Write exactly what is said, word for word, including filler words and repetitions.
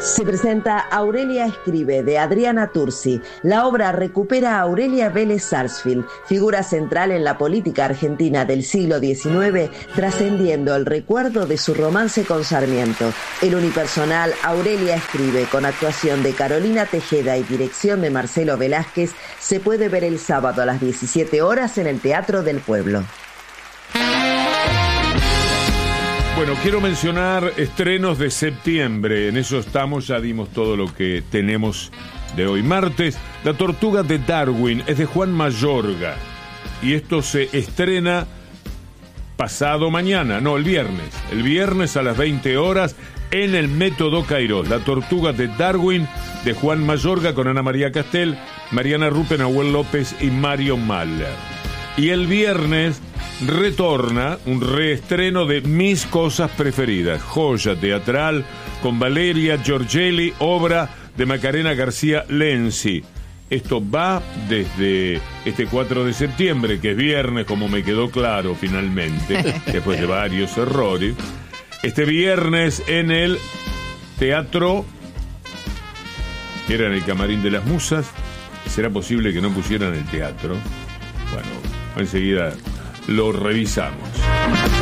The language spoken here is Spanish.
Se presenta Aurelia Escribe, de Adriana Tursi. La obra recupera a Aurelia Vélez Sarsfield, figura central en la política argentina del siglo diecinueve, trascendiendo el recuerdo de su romance con Sarmiento. El unipersonal Aurelia Escribe, con actuación de Carolina Tejeda y dirección de Marcelo Velázquez, se puede ver el sábado a las diecisiete horas en el Teatro del Pueblo. Bueno, quiero mencionar estrenos de septiembre. En eso estamos, ya dimos todo lo que tenemos de hoy. Martes, La Tortuga de Darwin, es de Juan Mayorga. Y esto se estrena pasado mañana, no, el viernes. El viernes a las veinte horas en el Método Cairós. La Tortuga de Darwin, de Juan Mayorga, con Ana María Castel, Mariana Rupen, Nahuel López y Mario Mahler. Y el viernes retorna un reestreno de Mis Cosas Preferidas, joya teatral con Valeria Giorgelli, obra de Macarena García Lenzi. Esto va desde este cuatro de septiembre, que es viernes, como me quedó claro finalmente, después de varios errores. Este viernes en el Teatro, que era en el Camarín de las Musas. ¿Será posible que no pusieran el teatro? Bueno, enseguida lo revisamos.